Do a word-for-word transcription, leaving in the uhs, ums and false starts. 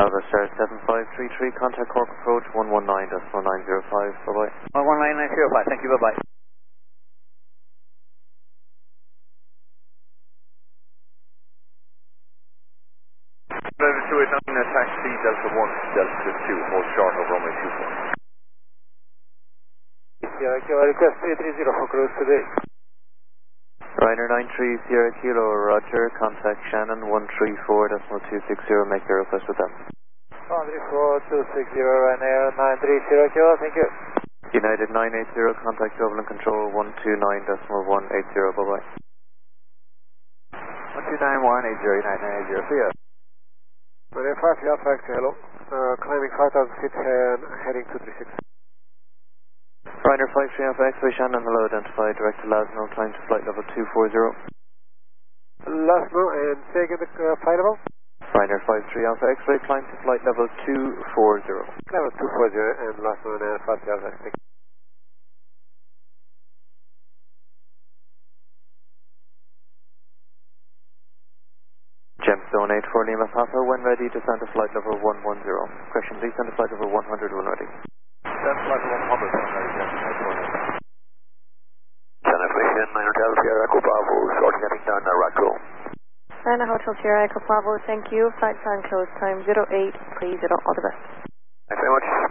Alpha Star seven five three three, contact Cork approach one one nine decimal nine zero five, bye bye. one one nine nine zero five, thank you, bye bye. Delta two eight nine, taxi Delta one, Delta two, hold short of runway two four. Sierra Kilo, request three three zero for cruise today. Ryder nine three Sierra Kilo, roger, contact Shannon one three four decimal two six zero, make your request with them. one three four two six zero, Ryanair nine three Sierra Kilo, thank you. United nine eight zero, contact Dublin Control one two nine decimal one eight zero, bye bye. one two nine one eight zero, United nine eight zero, see ya. Ryanair five, yeah, taxi, hello. Uh, climbing five thousand feet and heading two three six. Ryder five three Alpha X-ray, Shannon, hello, identified, direct to Lasno, time to flight level two four zero. Lasno, and say again the uh, flight level? Ryder five three Alpha X-ray, climb to flight level two four zero. Level two four zero, and Lasno and five three Alpha X-ray. Gemstone eight four Lima Papa, when ready, descend to flight level one one zero. Question, please send to flight level one hundred when ready. Descend flight level one hundred when ready, Gemstone eight four Lima. Channel information, nine Hotel Sierra Echo Bravo, short heading down Narraco. nine Hotel Sierra Echo Bravo, thank you. Flight plan close time zero eight three zero, all the best. Thanks very much.